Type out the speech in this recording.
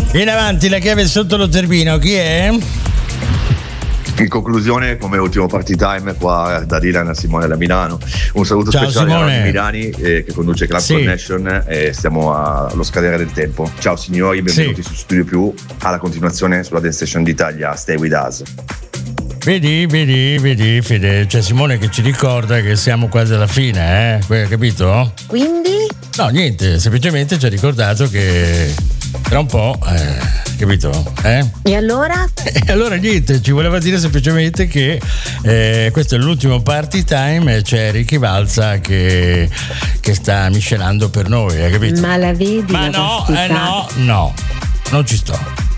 Vieni avanti, la chiave è sotto lo zerbino, chi è? In conclusione, come ultimo party time qua da Dylan a Simone da Milano, un saluto Ciao, speciale Simone. a Milani che conduce Club Connection, e stiamo allo scadere del tempo. Ciao signori, benvenuti su Studio Più, alla continuazione sulla Dance Station d'Italia, Stay With Us. Vedi Fede, c'è Simone che ci ricorda che siamo quasi alla fine, capito? Quindi? No, niente, semplicemente ci ha ricordato che tra un po', capito? E allora? E allora niente, ci voleva dire semplicemente che questo è l'ultimo party time e c'è Ricky Valza che sta miscelando per noi, hai capito? Ma la vedi? Ma la no, vastità? no, non ci sto.